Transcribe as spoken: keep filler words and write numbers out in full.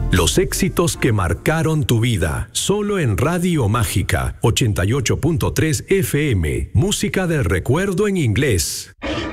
Los éxitos que marcaron tu vida, solo en Radio Mágica, ochenta y ocho punto tres F M, música del recuerdo en inglés.